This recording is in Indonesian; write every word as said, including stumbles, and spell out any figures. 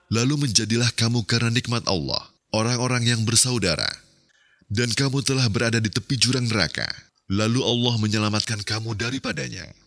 Lalu menjadilah kamu karena nikmat Allah, orang-orang yang bersaudara. Dan kamu telah berada di tepi jurang neraka. Lalu Allah menyelamatkan kamu daripadanya.